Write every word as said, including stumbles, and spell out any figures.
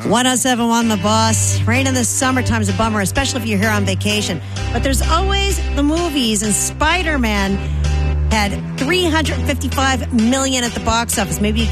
one oh seven point one The Boss. Rain in the summertime is a bummer, especially if you're here on vacation. But there's always the movies, and Spider-Man had three hundred fifty-five million dollars at the box office. Maybe you